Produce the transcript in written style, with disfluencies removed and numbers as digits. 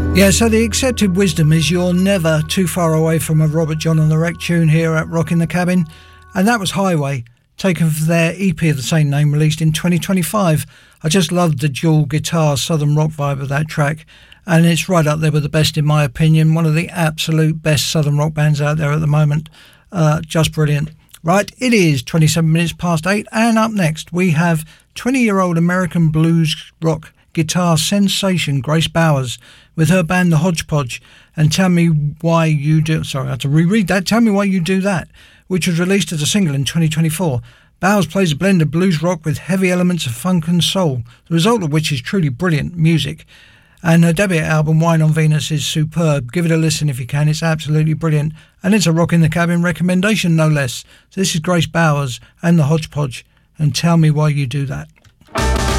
Yeah, so the accepted wisdom is you're never too far away from a Robert John and the Wreck tune here at Rock in the Cabin. And that was Highway, taken from their EP of the same name, released in 2025. I just loved the dual guitar southern rock vibe of that track. And it's right up there with the best, in my opinion. One of the absolute best southern rock bands out there at the moment. Just brilliant. Right, it is 27 minutes past 8. And up next, we have 20-year-old American blues rock guitar sensation Grace Bowers with her band The Hodgepodge and Tell Me Why You Do... Sorry, I have to reread that. Tell Me Why You Do That, which was released as a single in 2024. Bowers plays a blend of blues rock with heavy elements of funk and soul, the result of which is truly brilliant music. And her debut album, Wine on Venus, is superb. Give it a listen if you can. It's absolutely brilliant. And it's a Rock in the Cabin recommendation, no less. So this is Grace Bowers and The Hodgepodge and Tell Me Why You Do That.